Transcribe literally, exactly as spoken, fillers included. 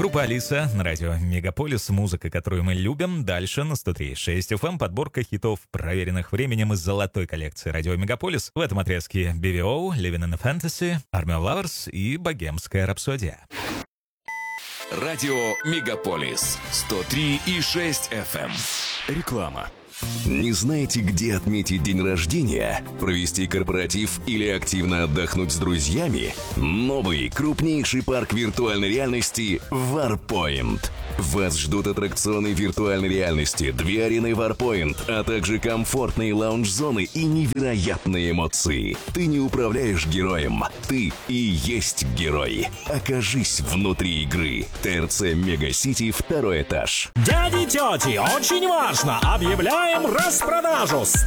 Группа Алиса на радио Мегаполис. Музыка, которую мы любим. Дальше на сто три и шесть эф эм подборка хитов, проверенных временем из золотой коллекции радио Мегаполис. В этом отрезке би ви о, Living in a Fantasy, Army of Lovers и Богемская рапсодия. Радио Мегаполис сто три и шесть эф эм. Реклама. Не знаете, где отметить день рождения, провести корпоратив или активно отдохнуть с друзьями? Новый, крупнейший парк виртуальной реальности Warpoint. Вас ждут аттракционы виртуальной реальности, две арены Warpoint, а также комфортные лаунж-зоны и невероятные эмоции. Ты не управляешь героем, ты и есть герой. Окажись внутри игры. ТРЦ Мегасити, второй этаж. Дяди, тети, очень важно! Объявляем распродажу!